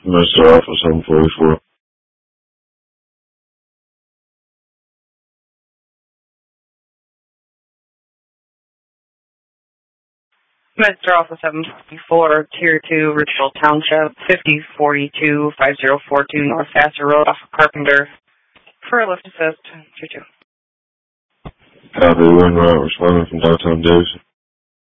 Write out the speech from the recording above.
Mr. Alpha 744. Mr. Alpha 744, Tier 2, Richfield Township, 5042-5042 North Vassar Road off of Carpenter. For a lift assist, 2-2. Copy, 1 route responding from downtown Davidson.